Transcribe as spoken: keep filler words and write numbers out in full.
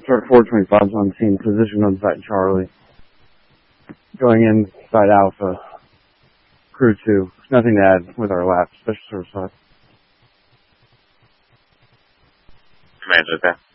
Start four twenty-five's on scene, position on site Charlie. Going inside Alpha. Crew two. Nothing to add with our lap. Special service lap. Commander, okay.